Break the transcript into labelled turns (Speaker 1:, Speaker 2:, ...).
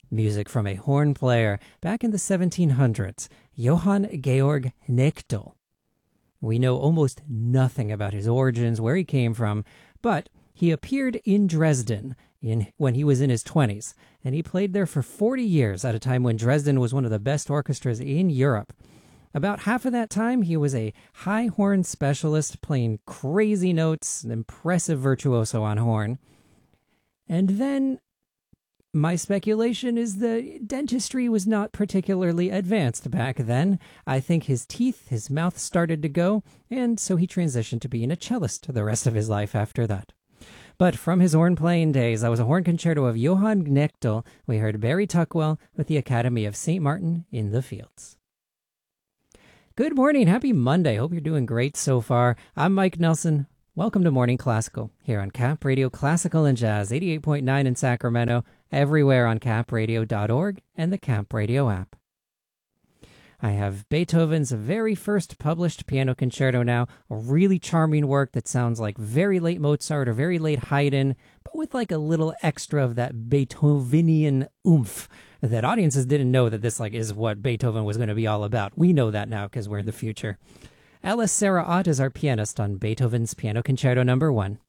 Speaker 1: Music from a horn player back in the 1700s, Johann Georg Knechtel. We know almost nothing about his origins, where he came from, but he appeared in Dresden when he was in his 20s, and he played there for 40 years at a time when Dresden was one of the best orchestras in Europe. About half of that time, he was a high horn specialist playing crazy notes, an impressive virtuoso on horn. And then my speculation is that dentistry was not particularly advanced back then. I think his teeth, his mouth started to go, and so he transitioned to being a cellist the rest of his life after that. But from his horn playing days, that was a horn concerto of Johann Knechtel. We heard Barry Tuckwell with the Academy of St. Martin in the Fields. Good morning. Happy Monday. Hope you're doing great so far. I'm Mike Nelson. Welcome to Morning Classical here on Cap Radio Classical and Jazz 88.9 in Sacramento, everywhere on capradio.org and the Cap Radio app. I have Beethoven's very first published piano concerto now, a really charming work that sounds like very late Mozart or very late Haydn, but with like a little extra of that Beethovenian oomph that audiences didn't know that this is what Beethoven was going to be all about. We know that now because we're in the future. Alice Sarah Ott is our pianist on Beethoven's Piano Concerto No. 1.